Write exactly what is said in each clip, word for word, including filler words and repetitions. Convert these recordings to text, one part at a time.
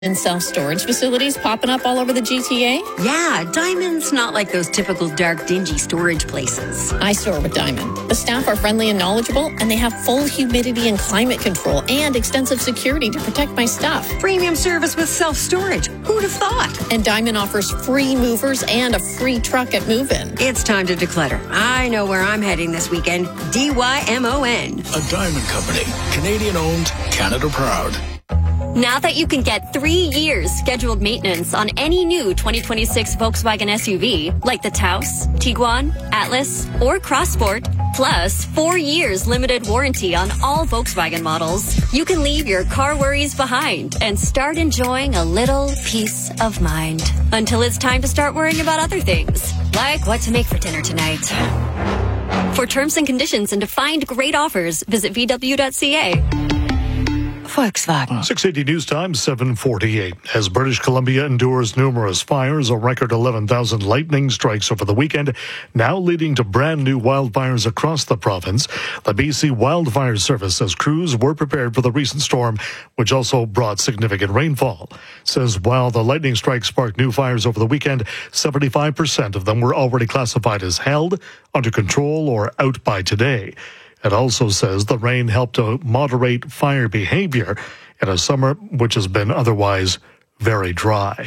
And self-storage facilities popping up all over the G T A? Yeah, Diamond's not like those typical dark, dingy storage places. I store with Diamond. The staff are friendly and knowledgeable, and they have full humidity and climate control and extensive security to protect my stuff. Premium service with self-storage. Who'd have thought? And Diamond offers free movers and a free truck at move-in. It's time to declutter. I know where I'm heading this weekend. D Y M O N. A Diamond company. Canadian-owned, Canada-proud. Now that you can get three years scheduled maintenance on any new twenty twenty-six Volkswagen S U V, like the Taos, Tiguan, Atlas, or Crossport, plus four years limited warranty on all Volkswagen models, you can leave your car worries behind and start enjoying a little peace of mind. Until it's time to start worrying about other things, like what to make for dinner tonight. For terms and conditions and to find great offers, visit V W dot C A. Volkswagen. six eighty News Time, seven forty-eight. As British Columbia endures numerous fires, a record eleven thousand lightning strikes over the weekend, now leading to brand new wildfires across the province. The B C Wildfire Service says crews were prepared for the recent storm, which also brought significant rainfall. Says while the lightning strikes sparked new fires over the weekend, seventy-five percent of them were already classified as held, under control, or out by today. It also says the rain helped to moderate fire behavior in a summer which has been otherwise very dry.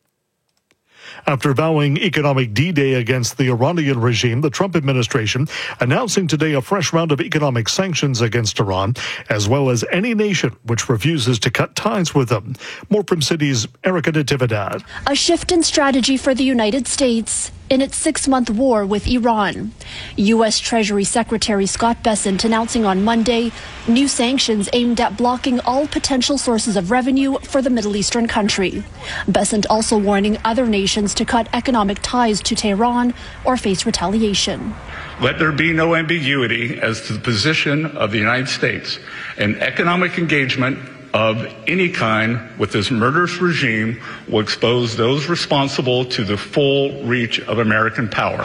After vowing economic D-Day against the Iranian regime, the Trump administration announcing today a fresh round of economic sanctions against Iran, as well as any nation which refuses to cut ties with them. More from City's Erica Natividad. A shift in strategy for the United States in its six-month war with Iran. U S. Treasury Secretary Scott Bessent announcing on Monday new sanctions aimed at blocking all potential sources of revenue for the Middle Eastern country. Bessent also warning other nations to cut economic ties to Tehran or face retaliation. Let there be no ambiguity as to the position of the United States. An economic engagement of any kind with this murderous regime will expose those responsible to the full reach of American power.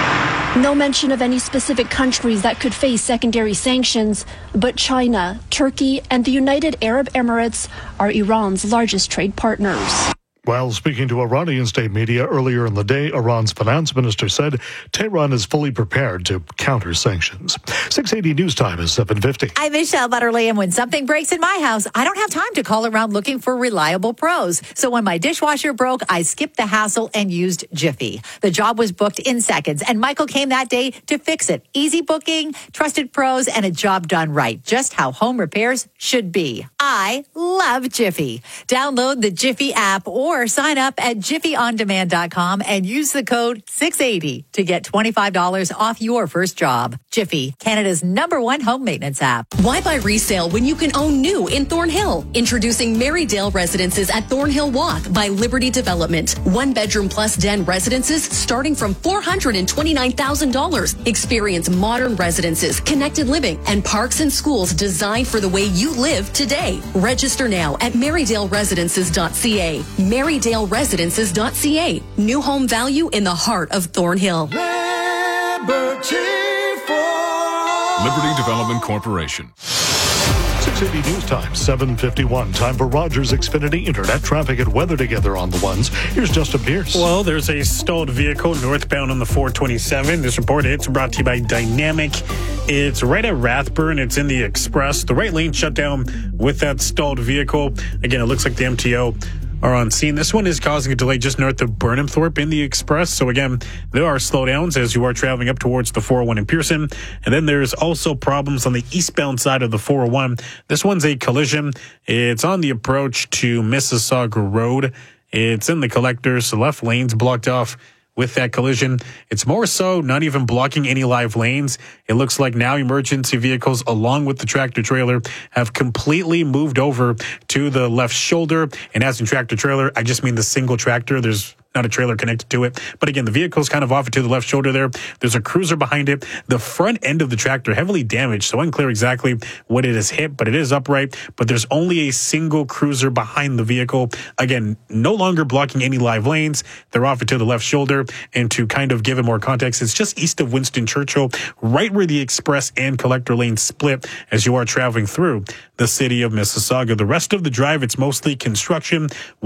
No mention of any specific countries that could face secondary sanctions, but China, Turkey, and the United Arab Emirates are Iran's largest trade partners. While speaking to Iranian state media earlier in the day, Iran's finance minister said Tehran is fully prepared to counter sanctions. six eighty News Time is seven fifty. I'm Michelle Butterly, and when something breaks in my house, I don't have time to call around looking for reliable pros. So when my dishwasher broke, I skipped the hassle and used Jiffy. The job was booked in seconds, and Michael came that day to fix it. Easy booking, trusted pros, and a job done right. Just how home repairs should be. I love Jiffy. Download the Jiffy app or sign up at jiffy on demand dot com and use the code six eighty to get twenty-five dollars off your first job. Jiffy, Canada's number one home maintenance app. Why buy resale when you can own new in Thornhill? Introducing Marydale Residences at Thornhill Walk by Liberty Development. One bedroom plus den residences starting from four hundred twenty-nine thousand dollars. Experience modern residences, connected living, and parks and schools designed for the way you live today. Register now at marydale residences dot c a. marydale residences dot c a. New home value in the heart of Thornhill. Liberty for Liberty Development Corporation. six eighty News Time, seven fifty-one. Time for Rogers Xfinity Internet traffic and weather together on the ones. Here's Justin Pierce. Well, there's a stalled vehicle northbound on the four twenty-seven. This report, it's brought to you by Dynamic. It's right at Rathburn. It's in the Express. The right lane shut down with that stalled vehicle. Again, it looks like the M T O are on scene. This one is causing a delay just north of Burnhamthorpe in the Express. So again, there are slowdowns as you are traveling up towards the four oh one in Pearson. And then there's also problems on the eastbound side of the four oh one. This one's a collision. It's on the approach to Mississauga Road. It's in the collectors. The left lane's blocked off with that collision. It's more so not even blocking any live lanes. It looks like now emergency vehicles along with the tractor trailer have completely moved over to the left shoulder. And as in tractor trailer, I just mean the single tractor. There's not a trailer connected to it. But again, the vehicle's kind of off to the left shoulder there. There's a cruiser behind it. The front end of the tractor heavily damaged, so unclear exactly what it has hit, but it is upright. But there's only a single cruiser behind the vehicle. Again, no longer blocking any live lanes. They're off to the left shoulder. And to kind of give it more context, it's just east of Winston Churchill, right where the express and collector lanes split as you are traveling through the city of Mississauga. The rest of the drive, it's mostly construction.